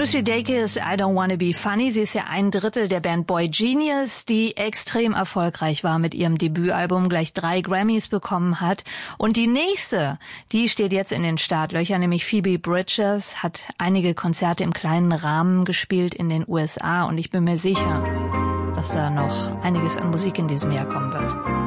Lucy Dacus, I Don't Wanna Be Funny. Sie ist ja ein Drittel der Band Boy Genius, die extrem erfolgreich war mit ihrem Debütalbum, gleich 3 Grammys bekommen hat. Und die nächste, die steht jetzt in den Startlöchern, nämlich Phoebe Bridgers, hat einige Konzerte im kleinen Rahmen gespielt in den USA. Und ich bin mir sicher, dass da noch einiges an Musik in diesem Jahr kommen wird.